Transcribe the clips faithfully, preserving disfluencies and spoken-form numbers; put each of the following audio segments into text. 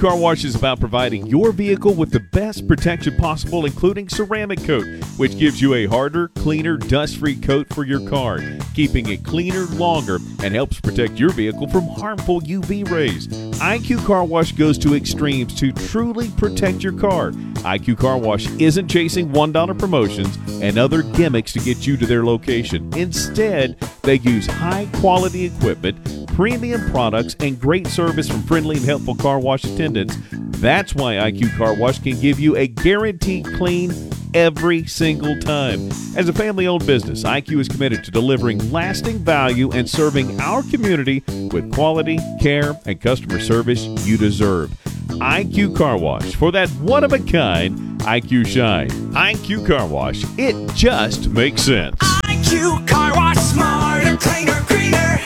Car Wash is about providing your vehicle with the best protection possible, including ceramic coat, which gives you a harder, cleaner, dust-free coat for your car, keeping it cleaner longer and helps protect your vehicle from harmful U V rays. I Q Car Wash goes to extremes to truly protect your car. I Q Car Wash isn't chasing one dollar promotions and other gimmicks to get you to their location. Instead, they use high-quality equipment, premium products, and great service from friendly and helpful car wash attendants. That's why I Q Car Wash can give you a guaranteed clean every single time. As a family-owned business, I Q is committed to delivering lasting value and serving our community with quality, care, and customer service you deserve. I Q Car Wash, for that one-of-a-kind I Q shine. I Q Car Wash, it just makes sense. I Q Car Wash, smarter, cleaner, greener.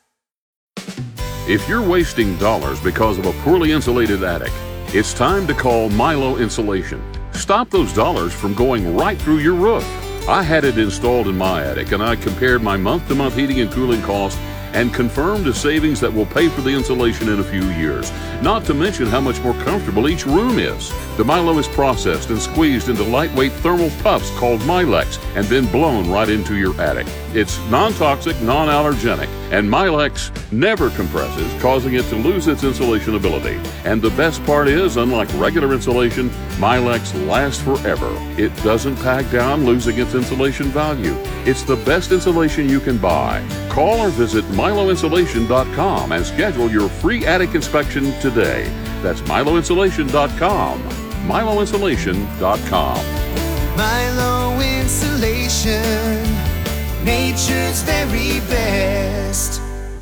If you're wasting dollars because of a poorly insulated attic, it's time to call Milo Insulation. Stop those dollars from going right through your roof. I had it installed in my attic, and I compared my month-to-month heating and cooling costs and confirmed a savings that will pay for the insulation in a few years, not to mention how much more comfortable each room is. The Milo is processed and squeezed into lightweight thermal puffs called Milex and then blown right into your attic. It's non-toxic, non-allergenic, and Milex never compresses, causing it to lose its insulation ability. And the best part is, unlike regular insulation, Milex lasts forever. It doesn't pack down, losing its insulation value. It's the best insulation you can buy. Call or visit Milo Insulation dot com and schedule your free attic inspection today. That's Milo Insulation dot com. Milo Insulation dot com. Milo Insulation, nature's very best.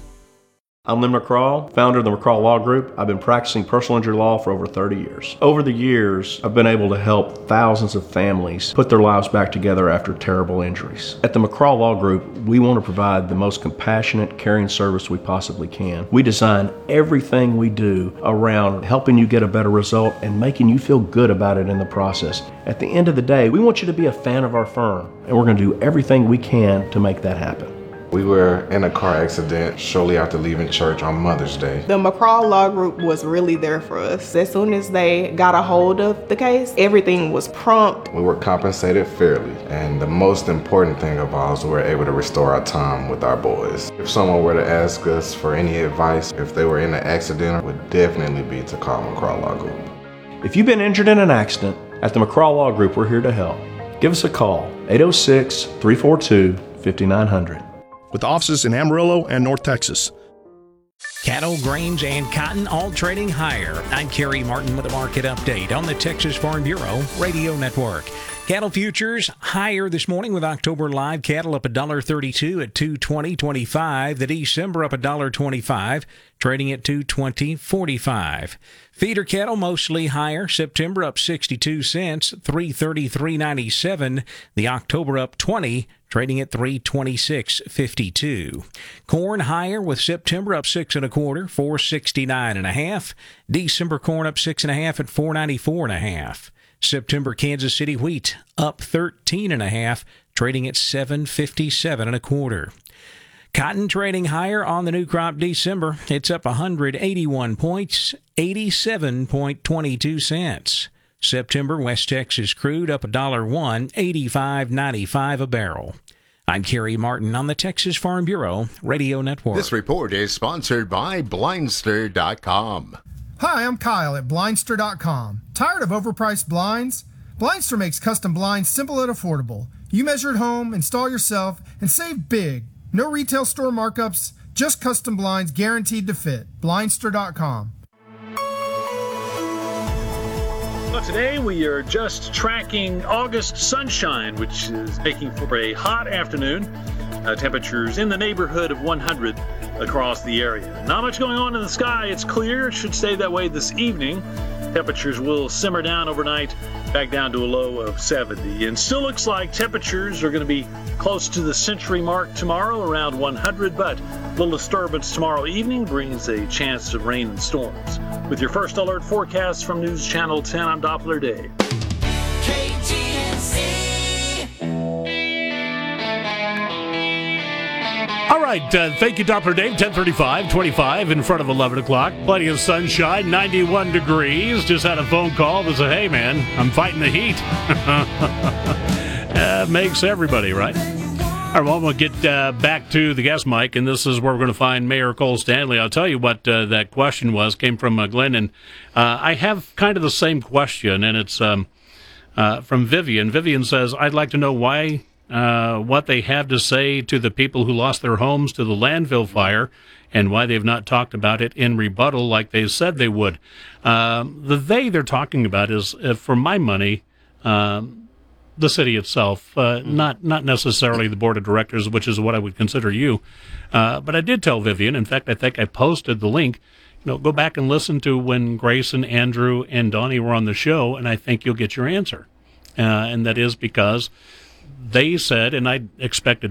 I'm Lynn McCraw, founder of the McCraw Law Group. I've been practicing personal injury law for over thirty years. Over the years, I've been able to help thousands of families put their lives back together after terrible injuries. At the McCraw Law Group, we want to provide the most compassionate, caring service we possibly can. We design everything we do around helping you get a better result and making you feel good about it in the process. At the end of the day, we want you to be a fan of our firm, and we're going to do everything we can to make that happen. We were in a car accident shortly after leaving church on Mother's Day. The McCraw Law Group was really there for us. As soon as they got a hold of the case, everything was prompt. We were compensated fairly, and the most important thing of all is we were able to restore our time with our boys. If someone were to ask us for any advice, if they were in an accident, it would definitely be to call McCraw Law Group. If you've been injured in an accident, at the McCraw Law Group, we're here to help. Give us a call, eight oh six, three four two, five nine zero zero. With offices in Amarillo and North Texas. Cattle, grains, and cotton all trading higher. I'm Kerry Martin with a market update on the Texas Farm Bureau Radio Network. Cattle futures higher this morning with October live cattle up one dollar thirty-two at two twenty twenty-five. The December up one dollar twenty-five, trading at two twenty forty-five. Feeder cattle mostly higher. September up sixty-two cents, three thirty-three ninety-seven. The October up twenty, trading at three twenty-six fifty-two. Corn higher with September up six and a quarter, four sixty-nine and a half. December corn up six and a half at four ninety-four and a half. September Kansas City wheat up thirteen and a half, trading at seven fifty-seven and a quarter. Cotton trading higher on the new crop December. It's up one hundred eighty-one points, eighty-seven point two two cents. September West Texas crude up one dollar one, eighty-five ninety-five a barrel. I'm Kerry Martin on the Texas Farm Bureau Radio Network. This report is sponsored by Blindster dot com. Hi, I'm Kyle at Blindster dot com. Tired of overpriced blinds? Blindster makes custom blinds simple and affordable. You measure at home, install yourself, and save big. No retail store markups, just custom blinds guaranteed to fit. Blindster dot com. Well, today we are just tracking August sunshine, which is making for a hot afternoon. Uh, temperatures in the neighborhood of one hundred across the area. Not much going on in the sky. It's clear. It should stay that way this evening. Temperatures will simmer down overnight, back down to a low of seventy. And still looks like temperatures are going to be close to the century mark tomorrow, around one hundred, but a little disturbance tomorrow evening brings a chance of rain and storms. With your first alert forecast from News Channel ten, I'm Doppler Dave. K G N C. All right, uh, thank you, Doppler Dave. ten thirty-five, twenty-five in front of eleven o'clock. Plenty of sunshine, ninety-one degrees. Just had a phone call that said, hey, man, I'm fighting the heat. uh, makes everybody, right? All right, well, we'll get uh, back to the guest mic, and this is where we're going to find Mayor Cole Stanley. I'll tell you what uh, that question was, came from uh, Glenn, and uh, I have kind of the same question, and it's um, uh, from Vivian. Vivian says, I'd like to know why, uh, what they have to say to the people who lost their homes to the landfill fire, and why they've not talked about it in rebuttal like they said they would. Um, the they they're talking about is, uh, for my money, um, the city itself, uh, not not necessarily the board of directors, which is what I would consider you. Uh, but I did tell Vivian, in fact, I think I posted the link, you know, go back and listen to when Grace and Andrew and Donnie were on the show, and I think you'll get your answer. Uh, and that is because they said, and I expected